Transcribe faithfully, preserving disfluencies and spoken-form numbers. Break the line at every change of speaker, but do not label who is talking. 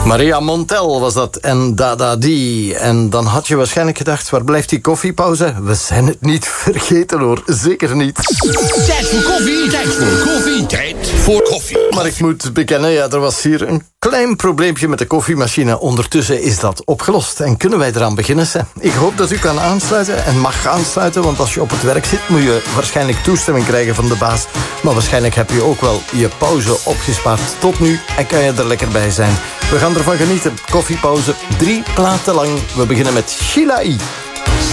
Maria Montel was dat en Dada Die. En dan had je waarschijnlijk gedacht, waar blijft die koffiepauze? We zijn het niet vergeten hoor, zeker niet.
Tijd voor koffie, tijd voor koffie, tijd voor koffie.
Maar ik moet bekennen, ja, er was hier een klein probleempje met de koffiemachine. Ondertussen is dat opgelost en kunnen wij eraan beginnen. Hè? Ik hoop dat u kan aansluiten en mag aansluiten, want als je op het werk zit moet je waarschijnlijk toestemming krijgen van de baas. Maar waarschijnlijk heb je ook wel je pauze opgespaard tot nu en kan je er lekker bij zijn. We gaan ervan genieten. Koffiepauze, drie platen lang. We beginnen met Sheila I.